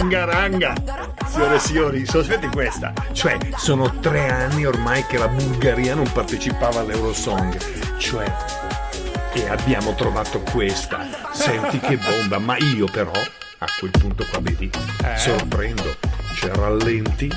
Bungaranga. Signore e signori, sospetti questa. Cioè, sono 3 anni ormai che la Bulgaria non partecipava all'Eurosong. Cioè, e abbiamo trovato questa. Senti che bomba. Ma io però, a quel punto qua vedi, sorprendo. C'è rallenti,